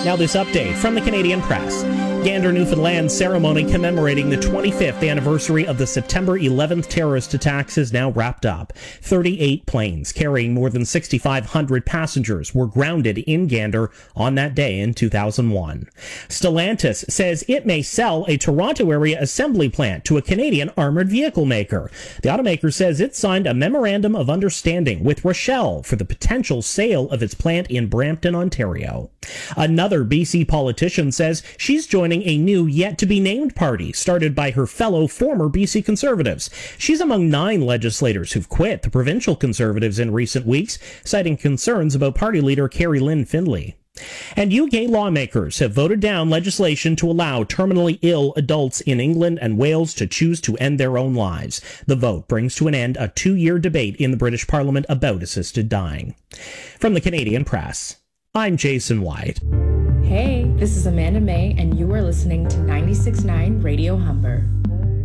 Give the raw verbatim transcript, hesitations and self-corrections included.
Now this update from the Canadian Press. Gander, Newfoundland ceremony commemorating the twenty-fifth anniversary of the September eleventh terrorist attacks is now wrapped up. thirty-eight planes carrying more than six thousand five hundred passengers were grounded in Gander on that day in two thousand one. Stellantis says it may sell a Toronto area assembly plant to a Canadian armored vehicle maker. The automaker says it signed a memorandum of understanding with Rochelle for the potential sale of its plant in Brampton, Ontario. Another B C politician says she's joining a new yet-to-be-named party started by her fellow former B C Conservatives. She's among nine legislators who've quit the provincial Conservatives in recent weeks, citing concerns about party leader Carrie Lynn Findlay. And U K lawmakers have voted down legislation to allow terminally ill adults in England and Wales to choose to end their own lives. The vote brings to an end a two-year debate in the British Parliament about assisted dying. From the Canadian Press, I'm Jason White. Hey, this is Amanda May, and you are listening to ninety-six point nine Radio Humber.